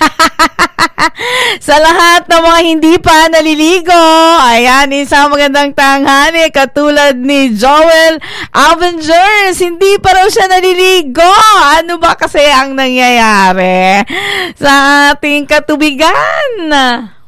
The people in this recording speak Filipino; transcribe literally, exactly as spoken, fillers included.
Sa lahat ng mga hindi pa naliligo, ayan, isang magandang tanghali katulad ni Joel Avengers. Hindi pa raw siya naliligo. Ano ba kasi ang nangyayari sa ating katubigan?